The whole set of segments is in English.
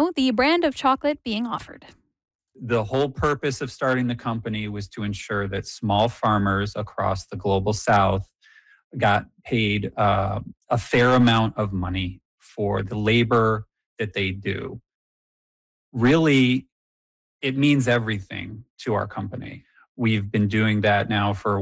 Camino, the brand of chocolate being offered. The whole purpose of starting the company was to ensure that small farmers across the global south got paid a fair amount of money for the labor that they do. Really, it means everything to our company. We've been doing that now for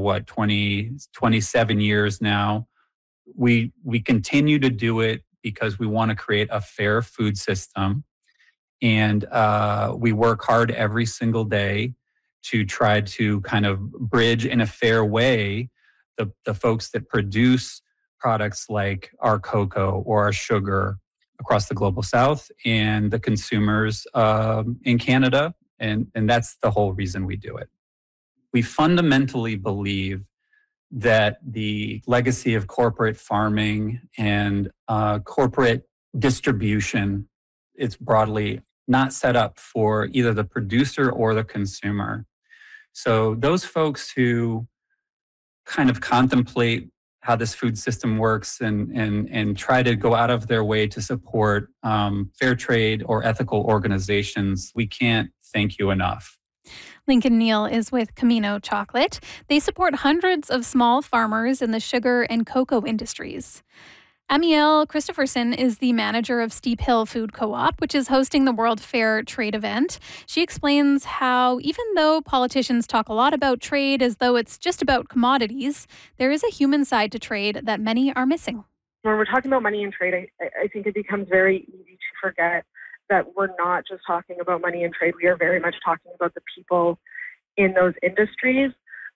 27 years now. We continue to do it because we want to create a fair food system. And we work hard every single day to try to kind of bridge in a fair way the folks that produce products like our cocoa or our sugar across the global south and the consumers in Canada. And that's the whole reason we do it. We fundamentally believe that the legacy of corporate farming and corporate distribution, it's broadly not set up for either the producer or the consumer. So those folks who kind of contemplate how this food system works and try to go out of their way to support fair trade or ethical organizations, we can't thank you enough. Lincoln Neal is with Camino Chocolate. They support hundreds of small farmers in the sugar and cocoa industries. Amiel Christopherson is the manager of Steep Hill Food Co-op, which is hosting the World Fair Trade event. She explains how even though politicians talk a lot about trade as though it's just about commodities, there is a human side to trade that many are missing. When we're talking about money and trade, I think it becomes very easy to forget that we're not just talking about money and trade. We are very much talking about the people in those industries.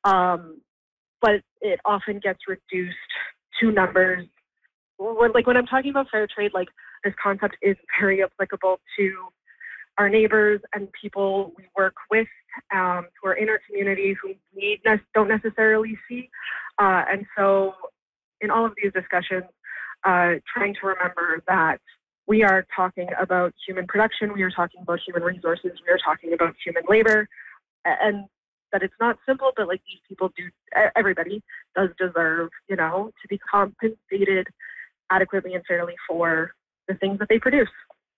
But it often gets reduced to numbers. When I'm talking about fair trade, this concept is very applicable to our neighbors and people we work with who are in our community who we don't necessarily see. And so in all of these discussions, trying to remember that we are talking about human production, we are talking about human resources, we are talking about human labor, and that it's not simple, but these people everybody does deserve, to be compensated adequately and fairly for the things that they produce.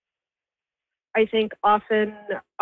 I think often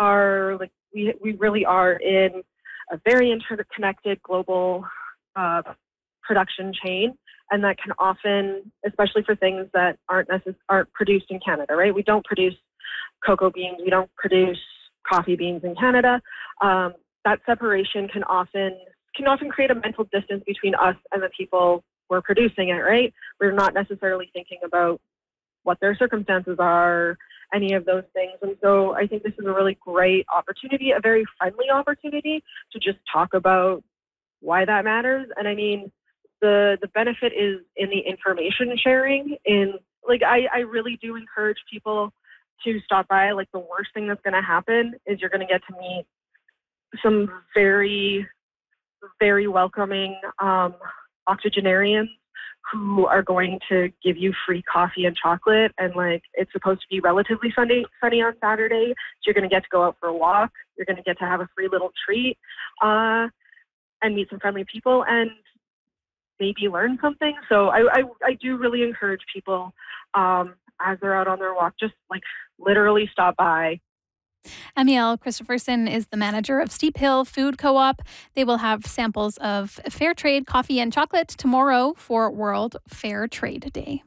we really are in a very interconnected global production chain, and that can often, especially for things that aren't produced in Canada, right? We don't produce cocoa beans, we don't produce coffee beans in Canada. That separation can often create a mental distance between us and the people we're producing it, right? We're not necessarily thinking about what their circumstances are, any of those things. And so I think this is a really great opportunity, a very friendly opportunity to just talk about why that matters. And I mean, the benefit is in the information sharing. I really do encourage people to stop by. The worst thing that's going to happen is you're going to get to meet some very, very welcoming octogenarians who are going to give you free coffee and chocolate, and it's supposed to be relatively sunny on Saturday, so you're going to get to go out for a walk, you're going to get to have a free little treat and meet some friendly people and maybe learn something. So I do really encourage people as they're out on their walk, just literally stop by. Amiel Christopherson is the manager of Steep Hill Food Co-op. They will have samples of fair trade coffee and chocolate tomorrow for World Fair Trade Day.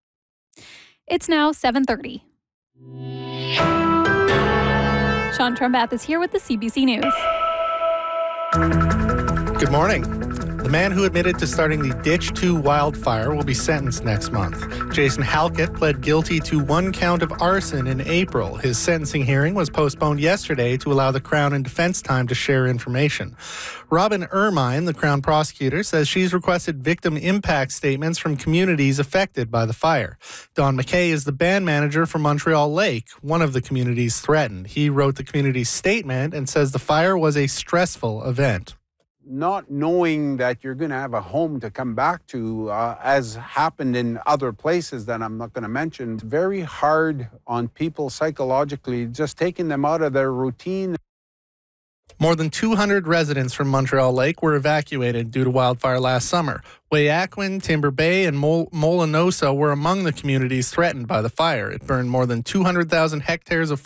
It's now 7:30. Sean Trumbath is here with the CBC News. Good morning. The man who admitted to starting the Ditch 2 wildfire will be sentenced next month. Jason Halkett pled guilty to one count of arson in April. His sentencing hearing was postponed yesterday to allow the Crown and defense time to share information. Robin Ermine, the Crown prosecutor, says she's requested victim impact statements from communities affected by the fire. Don McKay is the band manager for Montreal Lake, one of the communities threatened. He wrote the community's statement and says the fire was a stressful event. Not knowing that you're going to have a home to come back to, as happened in other places that I'm not going to mention, it's very hard on people psychologically, just taking them out of their routine. More than 200 residents from Montreal Lake were evacuated due to wildfire last summer. Weyakwen, Timber Bay, and Molinosa were among the communities threatened by the fire. It burned more than 200,000 hectares of